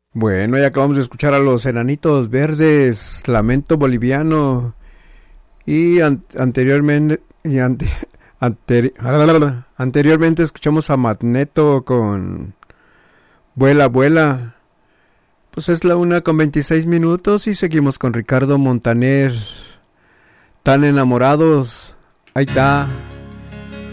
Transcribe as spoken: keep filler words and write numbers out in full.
Bueno, ya acabamos de escuchar a los Enanitos Verdes, Lamento Boliviano. Y an- anteriormente. Y ante- anteri- anteriormente escuchamos a Magneto con Vuela, Vuela. Pues es la una con veintiséis minutos y seguimos con Ricardo Montaner. Tan enamorados. Ahí está.